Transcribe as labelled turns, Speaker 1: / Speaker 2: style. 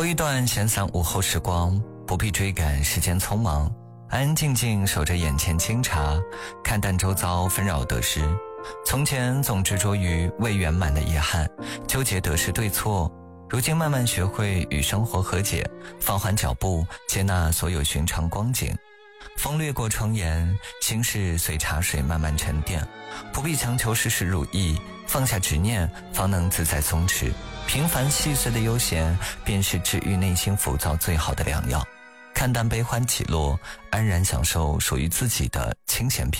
Speaker 1: 头一段闲散午后时光，不必追赶时间匆忙，安安静静守着眼前清茶，看淡周遭纷扰得失。从前总执着于未圆满的遗憾，纠结得失对错，如今慢慢学会与生活和解，放缓脚步，接纳所有寻常光景。风掠过窗沿，心事随茶水慢慢沉淀，不必强求事事如意，放下执念，方能自在松弛。平凡细碎的悠闲，便是治愈内心浮躁最好的良药。看淡悲欢起落，安然享受属于自己的清闲片